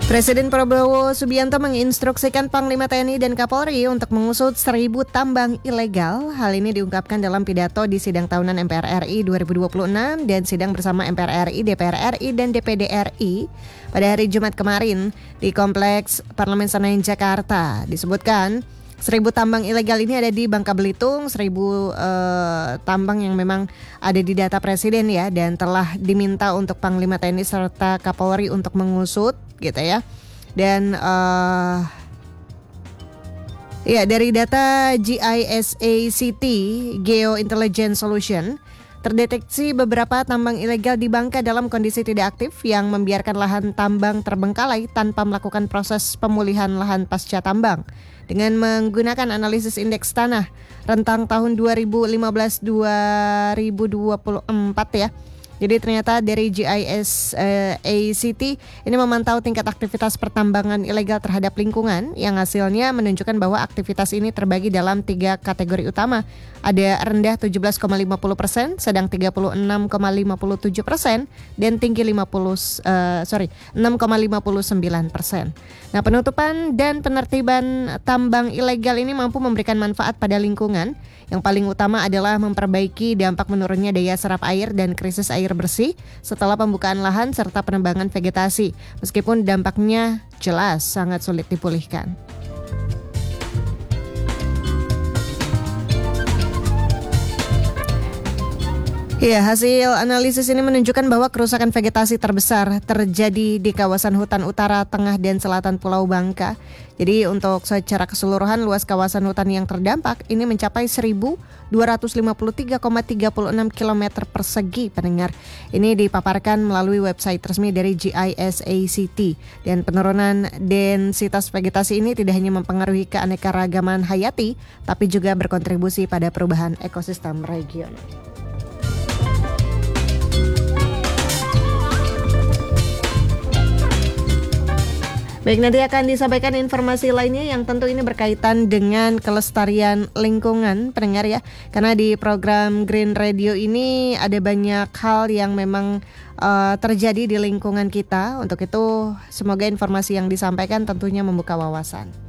Presiden Prabowo Subianto menginstruksikan Panglima TNI dan Kapolri untuk mengusut 1.000 tambang ilegal. Hal ini diungkapkan dalam pidato di sidang tahunan MPR RI 2026 dan sidang bersama MPR RI, DPR RI, dan DPD RI pada hari Jumat kemarin di Kompleks Parlemen Senayan, Jakarta. Disebutkan 1.000 tambang ilegal ini ada di Bangka Belitung, 1.000 tambang yang memang ada di data Presiden ya, dan telah diminta untuk Panglima TNI serta Kapolri untuk mengusut gitu ya. Dan ya dari data GISACT Geo Intelligence Solution terdeteksi beberapa tambang ilegal di Bangka dalam kondisi tidak aktif yang membiarkan lahan tambang terbengkalai tanpa melakukan proses pemulihan lahan pasca tambang. Dengan menggunakan analisis indeks tanah rentang tahun 2015-2024 ya. Jadi ternyata dari GISACT ini memantau tingkat aktivitas pertambangan ilegal terhadap lingkungan yang hasilnya menunjukkan bahwa aktivitas ini terbagi dalam 3 kategori utama. Ada rendah 17,50%, sedang 36,57%, dan tinggi 6,59%. Nah, penutupan dan penertiban tambang ilegal ini mampu memberikan manfaat pada lingkungan. Yang paling utama adalah memperbaiki dampak menurunnya daya serap air dan krisis air bersih setelah pembukaan lahan serta penebangan vegetasi. Meskipun dampaknya jelas sangat sulit dipulihkan. Ya, hasil analisis ini menunjukkan bahwa kerusakan vegetasi terbesar terjadi di kawasan hutan utara, tengah, dan selatan Pulau Bangka. Jadi untuk secara keseluruhan luas kawasan hutan yang terdampak ini mencapai 1.253,36 km persegi pendengar. Ini dipaparkan melalui website resmi dari GISACT. Dan penurunan densitas vegetasi ini tidak hanya mempengaruhi keanekaragaman hayati, tapi juga berkontribusi pada perubahan ekosistem regional. Baik, nanti akan disampaikan informasi lainnya yang tentu ini berkaitan dengan kelestarian lingkungan, pendengar ya. Karena di program Green Radio ini ada banyak hal yang memang terjadi di lingkungan kita. Untuk itu, semoga informasi yang disampaikan tentunya membuka wawasan.